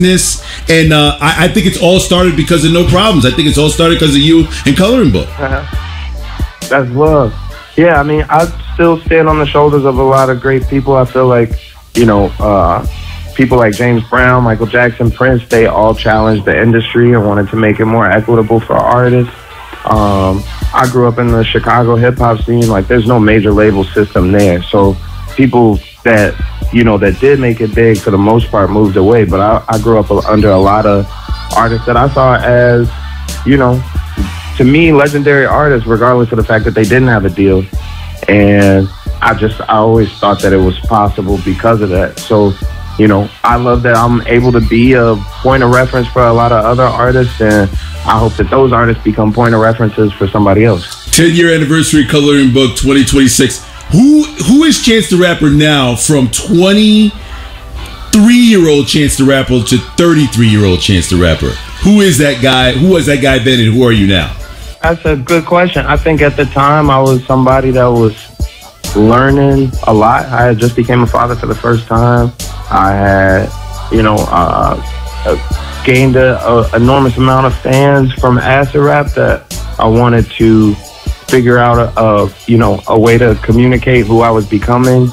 And I think it's all started because of No Problems. I think it's all started because of you and Coloring Book. That's love. Yeah, I mean, I still stand on the shoulders of a lot of great people. I feel like, you know, people like James Brown, Michael Jackson, Prince, they all challenged the industry and wanted to make it more equitable for artists. I grew up in the Chicago hip-hop scene. Like, there's no major label system there. So people that, you know, that did make it big, for the most part, moved away. But I grew up under a lot of artists that I saw as, you know, to me, legendary artists, regardless of the fact that they didn't have a deal. And I always thought that it was possible because of that. So, you know, I love that I'm able to be a point of reference for a lot of other artists, and I hope that those artists become point of references for somebody else. 10-year anniversary Coloring Book 2026. Who is Chance the Rapper now, from 23-year-old Chance the Rapper to 33-year-old Chance the Rapper? Who is that guy? Who was that guy then, and who are you now? That's a good question. I think at the time I was somebody that was learning a lot. I had just became a father for the first time. I had, you know, gained an enormous amount of fans from acid rap that I wanted to figure out you know, a way to communicate who I was becoming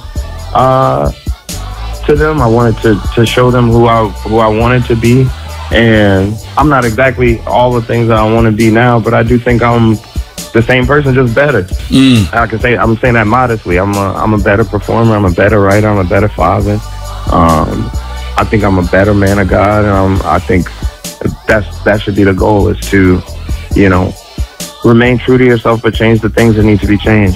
to them. I wanted to show them who I wanted to be. And I'm not exactly all the things that I want to be now, but I do think I'm the same person, just better. I can say, I'm saying that modestly. I'm a better performer. I'm a better writer. I'm a better father. I think I'm a better man of God. And I think that should be the goal, is to, you know, remain true to yourself, but change the things that need to be changed.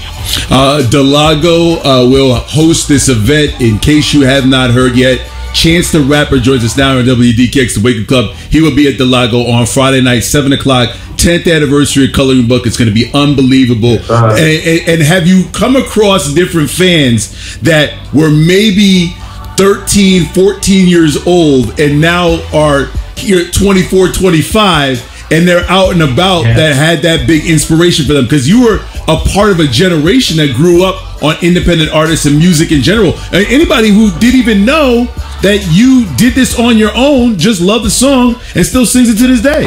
Delago will host this event. In case you have not heard yet, Chance the Rapper joins us now on WDKX, the Wake Up Club. He will be at Delago on Friday night, 7 o'clock, 10th anniversary of Coloring Book. It's going to be unbelievable. And have you come across different fans that were maybe 13, 14 years old and now are here at 24, 25, and they're out and about, that had that big inspiration for them? Because you were a part of a generation that grew up on independent artists and music in general. Anybody who didn't even know that you did this on your own just loved the song and still sings it to this day.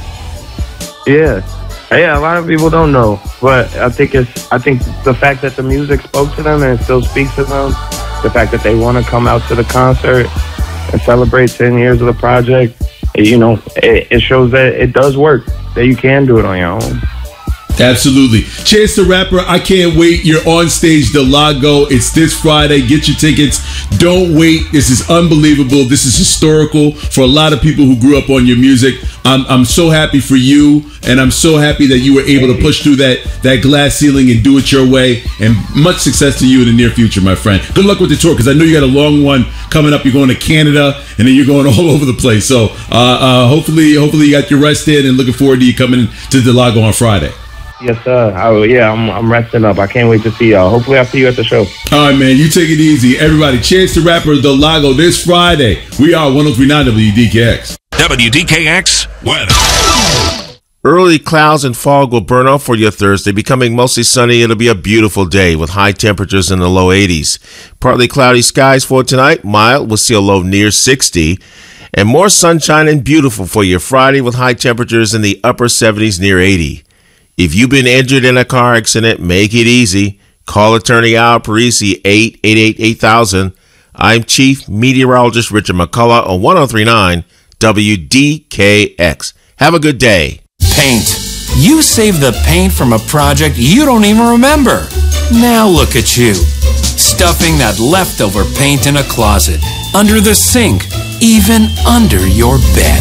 Yeah, a lot of people don't know, but I think the fact that the music spoke to them and it still speaks to them, the fact that they want to come out to the concert and celebrate 10 years of the project, you know, it shows that it does work, that you can do it on your own. Absolutely. Chance the Rapper, I can't wait. You're on stage, Delago. It's this Friday. Get your tickets. Don't wait. This is unbelievable. This is historical for a lot of people who grew up on your music. I'm so happy for you, and I'm so happy that you were able to push through that glass ceiling and do it your way. And much success to you in the near future, my friend. Good luck with the tour, because I know you got a long one coming up. You're going to Canada, and then you're going all over the place. So hopefully you got your rest in, and looking forward to you coming to Delago on Friday. Yes, sir. I'm resting up. I can't wait to see y'all. Hopefully I'll see you at the show. All right, man. You take it easy. Everybody, Chance the Rapper, Delago, this Friday. We are 103.9 WDKX. WDKX weather. Early clouds and fog will burn off for your Thursday, becoming mostly sunny. It'll be a beautiful day with high temperatures in the low 80s. Partly cloudy skies for tonight. Mild. We'll see a low near 60. And more sunshine and beautiful for your Friday with high temperatures in the upper 70s near 80. If you've been injured in a car accident, make it easy. Call attorney Al Parisi, 888-8000. I'm Chief Meteorologist Richard McCullough on 103.9 WDKX. Have a good day. Paint. You saved the paint from a project you don't even remember. Now look at you. Stuffing that leftover paint in a closet, under the sink, even under your bed.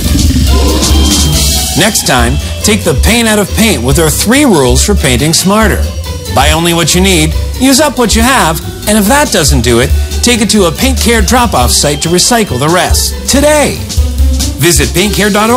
Next time, take the paint out of paint with our 3 rules for painting smarter. Buy only what you need, use up what you have, and if that doesn't do it, take it to a Paint Care drop-off site to recycle the rest. Today. Visit paintcare.org.